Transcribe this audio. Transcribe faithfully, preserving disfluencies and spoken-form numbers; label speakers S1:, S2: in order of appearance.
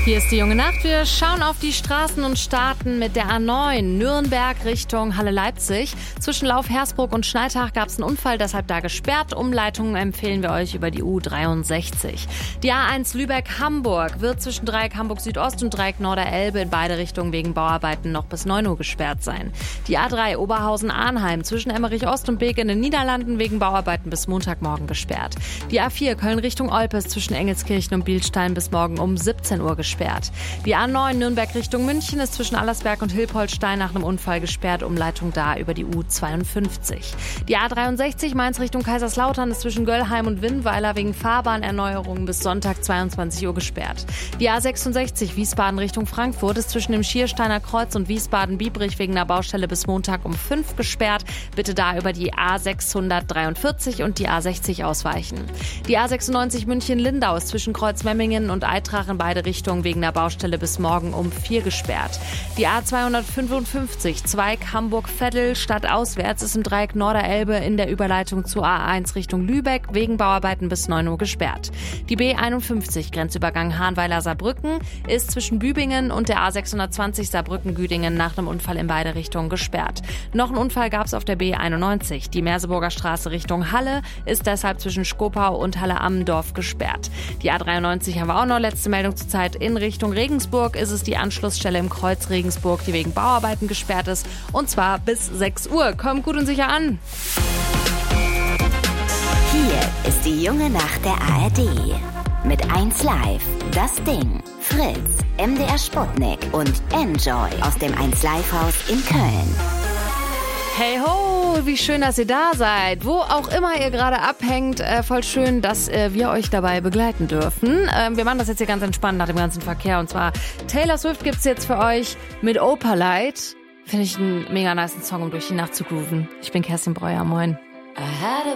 S1: Hier ist die junge Nacht. Wir schauen auf die Straßen und starten mit der A neun Nürnberg Richtung Halle-Leipzig. Zwischen Lauf-Hersbruck und Schneitach gab es einen Unfall, deshalb da gesperrt. Umleitungen empfehlen wir euch über die U dreiundsechzig. Die A eins Lübeck-Hamburg wird zwischen Dreieck Hamburg-Südost und Dreieck Norderelbe in beide Richtungen wegen Bauarbeiten noch bis neun Uhr gesperrt sein. Die A drei Oberhausen-Arnheim zwischen Emmerich-Ost und Beek in den Niederlanden wegen Bauarbeiten bis Montagmorgen gesperrt. Die A vier Köln Richtung Olpes zwischen Engelskirchen und Bielstein bis morgen um siebzehn Uhr gesperrt. Die A neun Nürnberg Richtung München ist zwischen Allersberg und Hilpoltstein nach einem Unfall gesperrt. Umleitung da über die U zweiundfünfzig. Die A dreiundsechzig Mainz Richtung Kaiserslautern ist zwischen Göllheim und Winnweiler wegen Fahrbahnerneuerungen bis Sonntag zweiundzwanzig Uhr gesperrt. Die A sechsundsechzig Wiesbaden Richtung Frankfurt ist zwischen dem Schiersteiner Kreuz und Wiesbaden-Biebrich wegen einer Baustelle bis Montag um fünf gesperrt. Bitte da über die A sechshundertdreiundvierzig und die A sechzig ausweichen. Die A sechsundneunzig München-Lindau ist zwischen Kreuzmemmingen und Eitrach in beide Richtungen wegen der Baustelle bis morgen um vier gesperrt. Die A zweihundertfünfundfünfzig Zweig Hamburg-Veddel stadtauswärts ist im Dreieck Norderelbe in der Überleitung zur A eins Richtung Lübeck wegen Bauarbeiten bis neun Uhr gesperrt. Die B einundfünfzig Grenzübergang Hahnweiler-Saarbrücken ist zwischen Bübingen und der A sechshundertzwanzig Saarbrücken-Güdingen nach einem Unfall in beide Richtungen gesperrt. Noch einen Unfall gab es auf der B einundneunzig. Die Merseburger Straße Richtung Halle ist deshalb zwischen Skopau und Halle-Ammendorf gesperrt. Die A dreiundneunzig haben wir auch noch. Letzte Meldung zurzeit. In Richtung Regensburg ist es die Anschlussstelle im Kreuz Regensburg, die wegen Bauarbeiten gesperrt ist. Und zwar bis sechs Uhr. Kommt gut und sicher an.
S2: Hier ist die junge Nacht der A R D. Mit eins Live, Das Ding, Fritz, M D R Sputnik und Enjoy aus dem eins Live Haus in Köln.
S1: Hey ho, wie schön, dass ihr da seid. Wo auch immer ihr gerade abhängt, äh, voll schön, dass äh, wir euch dabei begleiten dürfen. Ähm, wir machen das jetzt hier ganz entspannt nach dem ganzen Verkehr. Und zwar Taylor Swift gibt's jetzt für euch mit Opalite. Finde ich einen mega nice Song, um durch die Nacht zu grooven. Ich bin Kerstin Breuer, moin.